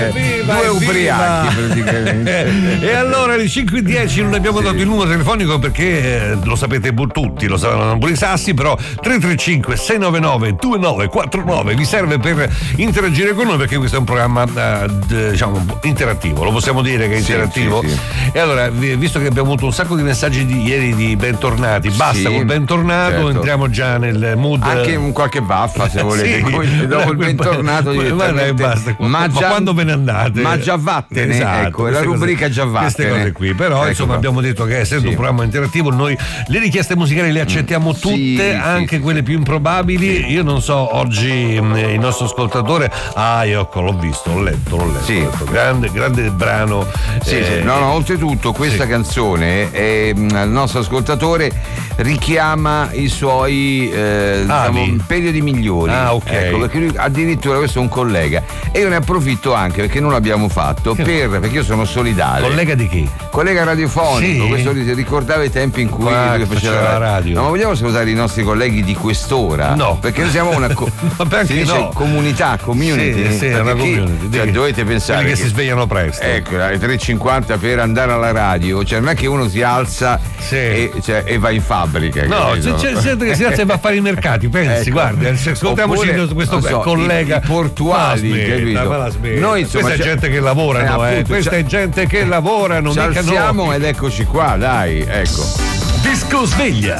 Due ubriachi praticamente. E allora alle 5:10 non abbiamo dato il numero telefonico perché lo sapete tutti, lo sanno pure i sassi, però 335 699 2949 vi serve per interagire con noi, perché questo è un programma diciamo interattivo, lo possiamo dire che è interattivo? Sì. E allora, visto che abbiamo avuto un sacco di messaggi di ieri di bentornati, basta col bentornato, certo. Entriamo già nel mood. Anche qualche baffa se volete. Dopo il bentornato basta. Ma quando ve ne andate? Ma già vattene, esatto, ecco, la rubrica già vattene. Queste cose qui, però insomma abbiamo detto che essendo un programma interattivo noi le richieste musicali le accettiamo tutte, anche quelle più improbabili. Io non so, oggi il nostro ascoltatore l'ho visto, l'ho letto. Grande brano. No, oltretutto questa canzone il nostro ascoltatore richiama i suoi periodi migliori. Ecco, perché lui, addirittura questo è un collega, e io ne approfitto anche perché non l'abbiamo fatto perché io sono solidale. Collega di chi? Collega radiofonico. Questo ricordava i tempi in cui lui faceva la radio. No, ma vogliamo salutare i nostri colleghi di quest'ora? No, perché noi siamo una comunità, community. Sì, una community. Cioè, dovete pensare che si svegliano presto. Ecco, alle 3:50 per andare alla radio, cioè non è che uno si alza e va in fabbrica. No, c'è gente che si alza e va a fare i mercati, pensi, guarda, ascoltiamoci questo collega. I portuali, capito? Noi insomma, questa è gente che lavorano, questa è gente che lavorano, ci alziamo ed eccoci qua, dai, ecco. Disco Sveglia.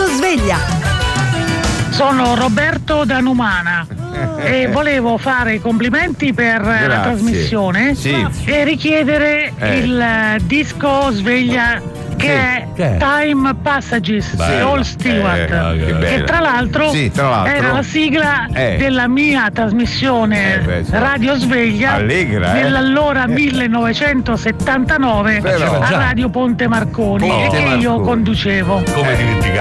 Sono Roberto da Numana e volevo fare i complimenti per la trasmissione e richiedere il disco Sveglia che è Time Passages di All Stewart, che tra l'altro era la sigla della mia trasmissione Radio Sveglia nell'allora 1979 a Radio Ponte Marconi, e che io conducevo. Come